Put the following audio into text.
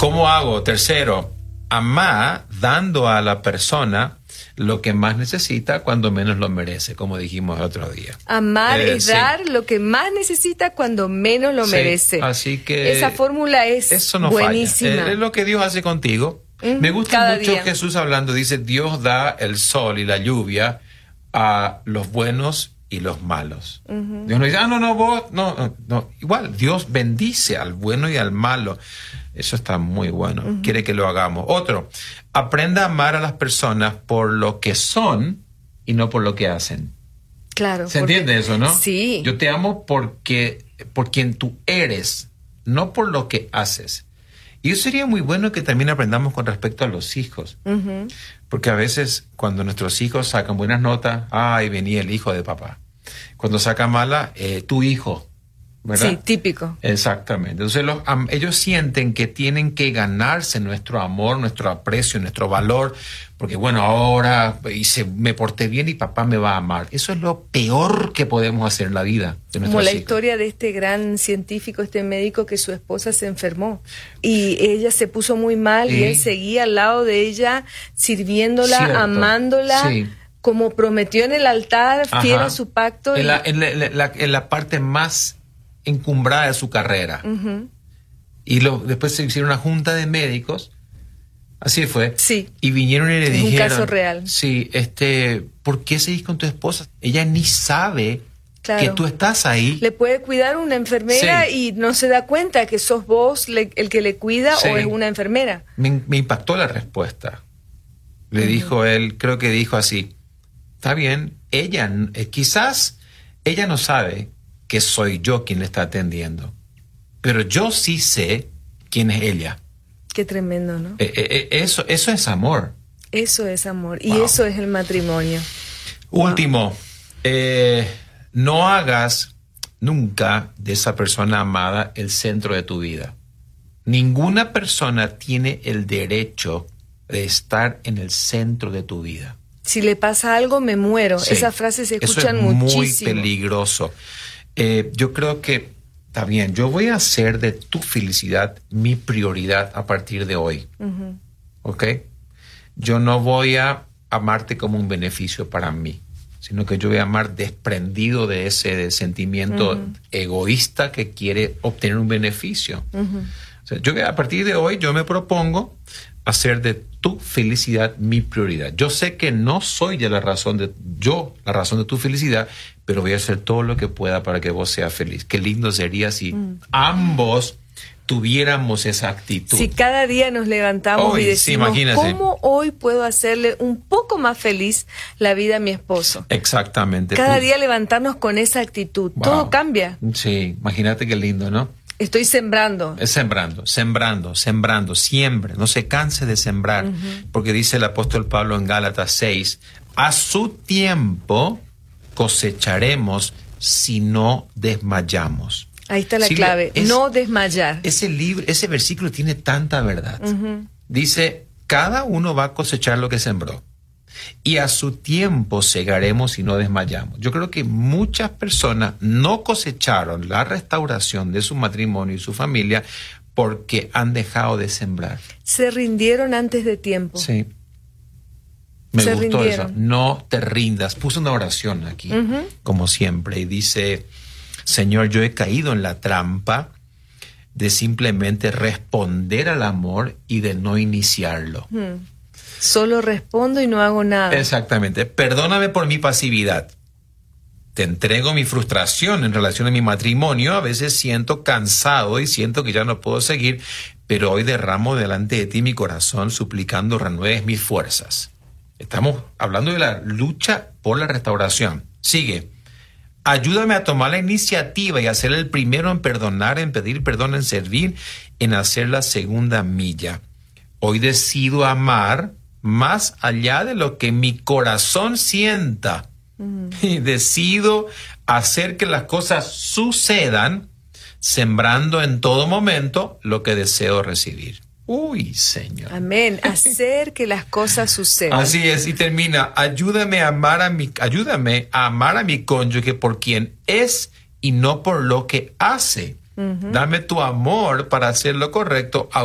¿Cómo hago? Tercero, amar dando a la persona lo que más necesita cuando menos lo merece, como dijimos el otro día. Amar es dar lo que más necesita cuando menos lo merece. Así que esa fórmula es eso no buenísima. Falla. Es lo que Dios hace contigo. Me gusta cada mucho día. Jesús hablando, dice, Dios da el sol y la lluvia a los buenos y los malos. Dios no dice, no. Igual, Dios bendice al bueno y al malo. Eso está muy bueno. Quiere que lo hagamos. Otro, aprenda a amar a las personas por lo que son y no por lo que hacen. Claro. ¿Se entiende eso, no? Sí. Yo te amo por quien tú eres, no por lo que haces. Y eso sería muy bueno que también aprendamos con respecto a los hijos. Porque a veces cuando nuestros hijos sacan buenas notas, ay, venía el hijo de papá. Cuando saca mala, tu hijo, ¿verdad? Sí, típico. Exactamente. Entonces ellos sienten que tienen que ganarse nuestro amor, nuestro aprecio, nuestro valor, porque bueno, ahora me porté bien y papá me va a amar. Eso es lo peor que podemos hacer en la vida de nuestros Como la hijos. historia de este gran científico, este médico, que su esposa se enfermó y ella se puso muy mal y él seguía al lado de ella, sirviéndola, Cierto. amándola. Sí. Como prometió en el altar, fiel a su pacto. En la parte más encumbrada de su carrera. Y después se hicieron una junta de médicos, así fue. Sí. Y vinieron y le dijeron... un caso real. Sí, ¿por qué seguís con tu esposa? Ella ni sabe que tú estás ahí. Le puede cuidar una enfermera y no se da cuenta que sos vos el que le cuida o es una enfermera. Me impactó la respuesta. Le dijo él, creo que dijo así, está bien, quizás ella no sabe que soy yo quien le está atendiendo, pero yo sí sé quién es ella. Qué tremendo, ¿no? Eso es amor. Eso es amor. Y eso es el matrimonio. Último, no hagas nunca de esa persona amada el centro de tu vida. Ninguna persona tiene el derecho de estar en el centro de tu vida. Si le pasa algo, me muero. Sí. Esas frases se escuchan muchísimo. Eso es muy peligroso. Yo creo que, está bien, yo voy a hacer de tu felicidad mi prioridad a partir de hoy. ¿Ok? Yo no voy a amarte como un beneficio para mí, sino que yo voy a amar desprendido de ese sentimiento egoísta que quiere obtener un beneficio. O sea, a partir de hoy, yo me propongo hacer de tu felicidad mi prioridad. Yo sé que no soy la razón de tu felicidad, pero voy a hacer todo lo que pueda para que vos seas feliz. Qué lindo sería si ambos tuviéramos esa actitud. Si cada día nos levantamos hoy, y decimos, sí, ¿cómo hoy puedo hacerle un poco más feliz la vida a mi esposo? Exactamente. Cada día levantarnos con esa actitud. Wow. Todo cambia. Sí, imagínate qué lindo, ¿no? Estoy sembrando. Sembrando, siempre. No se canse de sembrar. Porque dice el apóstol Pablo en Gálatas 6, a su tiempo cosecharemos si no desmayamos. Ahí está la clave, no desmayar. Ese versículo tiene tanta verdad. Dice, cada uno va a cosechar lo que sembró. Y a su tiempo segaremos y no desmayamos. Yo creo que muchas personas no cosecharon la restauración de su matrimonio y su familia porque han dejado de sembrar. Se rindieron antes de tiempo. Sí. Me gustó eso. No te rindas. Puse una oración aquí, como siempre, y dice, Señor, yo he caído en la trampa de simplemente responder al amor y de no iniciarlo. Solo respondo y no hago nada. Exactamente. Perdóname por mi pasividad. Te entrego mi frustración en relación a mi matrimonio. A veces siento cansado y siento que ya no puedo seguir, pero hoy derramo delante de ti mi corazón suplicando renueves mis fuerzas. Estamos hablando de la lucha por la restauración. Sigue. Ayúdame a tomar la iniciativa y a ser el primero en perdonar, en pedir perdón, en servir, en hacer la segunda milla. Hoy decido amar más allá de lo que mi corazón sienta. Y decido hacer que las cosas sucedan, sembrando en todo momento lo que deseo recibir. Uy, Señor. Amén. Hacer que las cosas sucedan. Así es. Y termina. Ayúdame a amar a mi cónyuge por quien es y no por lo que hace. Dame tu amor para hacer lo correcto.